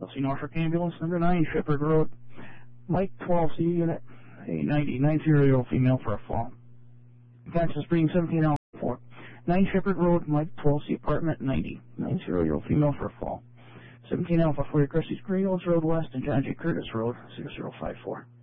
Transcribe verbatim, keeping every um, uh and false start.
Chelsea Norfolk Ambulance, number nine, Shepherd Road, Mike twelve C unit, a ninety, ninety-year-old female for a fall. Kansas Spring, seventeen Alpha four. nine Shepherd Road, Mike twelve C apartment, ninety, ninety-year-old female for a fall. seventeen Alpha four, Cressy's Green Hills Road West and John J. Curtis Road, six zero five four.